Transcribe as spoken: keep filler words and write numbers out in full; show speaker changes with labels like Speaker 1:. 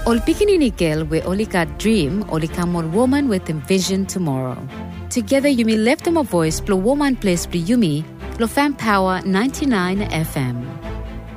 Speaker 1: Ol pikinini girl we only got dream, only come on woman with envision tomorrow. Together you may lift them a voice, blow woman place, blow yumi, lo fam power ninety-nine F M.